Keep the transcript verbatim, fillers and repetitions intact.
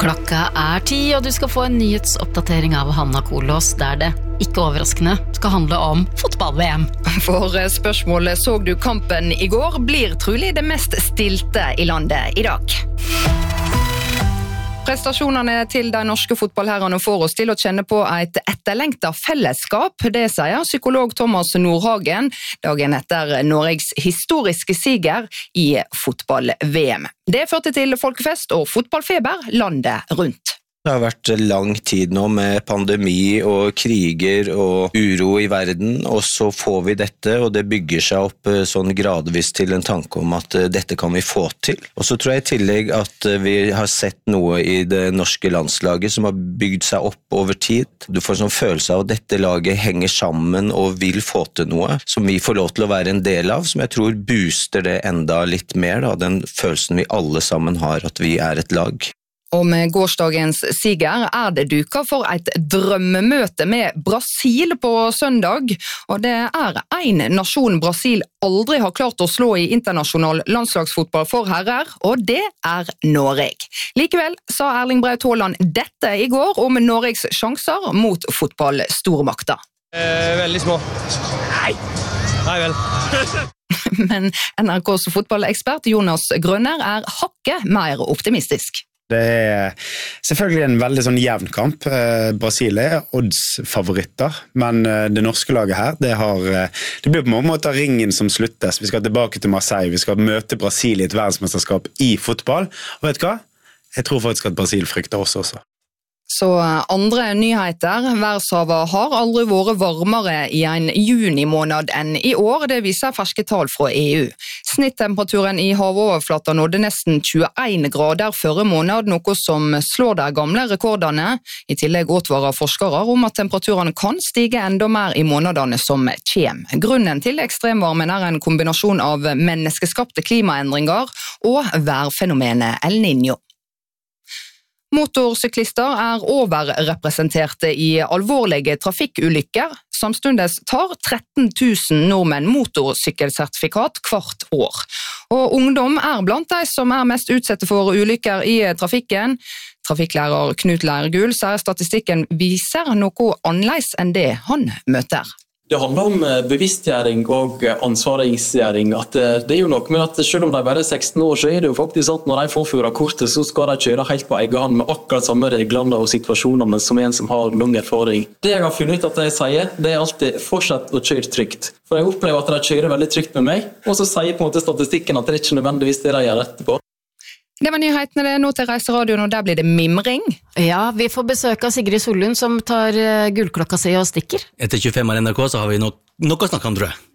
Klokka er ti, og du skal få en nyhetsoppdatering av Hanna Kolås, der det, ikke overraskende, skal handle om fotball-V M. For spørsmålet «Så du kampen i går?» blir trolig det mest stilte i landet i dag. Prestasjonene til de norske fotballherrene får oss til å kjenne på et etterlengtet fellesskap. Det sier psykolog Thomas Nordhagen dagen etter Norges historiske siger i fotball-V M. Det førte til folkefest og fotballfeber landet rundt. Det har vært lang tid nå med pandemi og kriger og uro i verden, og så får vi dette, og det bygger seg opp sånn gradvis til en tanke om at dette kan vi få til. Og så tror jeg i tillegg at vi har sett noe i det norske landslaget som har bygd seg opp over tid. Du får en sånn følelse av at dette laget henger sammen og vil få til noe, som vi får lov til å være en del av, som jeg tror booster det enda litt mer, da, den følelsen vi alle sammen har at vi er et lag. Og med gårsdagens siger er det duket for et drømmemøte med Brasil på søndag, og det er en nasjon Brasil aldri har klart å slå i internasjonal landslagsfotball for herrer, og det er Norge. Likevel sa Erling Braut Haaland dette i går om Norges sjanser mot fotballstormakter. Eh, veldig små. Nei, nei vel. Men N R K's fotballekspert Jonas Grønner er hakket mer optimistisk. Det er selvfølgelig en veldig sånn jevn kamp. Brasil er odds-favoritter, men det norske laget her, det, har, det blir på mange måter ringen som sluttes. Vi skal tilbake til Marseille, vi skal møte Brasil i et verdensmesterskap i fotball. Og vet du hva? Jeg tror faktisk at Brasil frykter oss også. Så andre nyheter. Verdenshavet har aldri vært varmere i en junimåned enn i år, det viser ferske tall fra E U. Snittemperaturen i havoverflata nådde nesten tjueen grader førre måned, noe som slår de gamle rekordene. I tillegg advarer forskere om at temperaturene kan stige enda mer i månedene som kommer. Grunnen til ekstremvarmen er en kombinasjon av menneskeskapte klimaendringer og værfenomenet El Niño. Motorsyklister er overrepresenterte i alvorlige trafikkulykker. Samstundes tar tretten tusen nordmenn motorsykkelsertifikat hvert år. Og ungdom er blant de som er mest utsette for ulykker i trafikken. Trafikklærer Knut Leirgul sier statistikken viser noe annerledes enn det han møter. Det handler om bevisstgjøring og ansvaringsgjøring. At det er jo noe med at selv om de bare er seksten år, så er det jo faktisk at når de får førerkortet, så skal de kjøre helt på egen hånd med akkurat samme reglene og situasjonene som en som har lang erfaring. Det jeg har funnet ut at de sier, det er alltid fortsett å kjøre trygt. For jeg opplever at de kjører veldig trygt med meg, og så sier på en måte statistikken at det ikke nødvendigvis det de gjør etterpå. Det var nyhetene det nå til Reiseradioen, og der blir det mimring. Ja, vi får besøk av Sigrid Sollund som tar gullklokka si og stikker. Etter tjuefem av N R K så har vi nok noe å snakke om, tror jeg.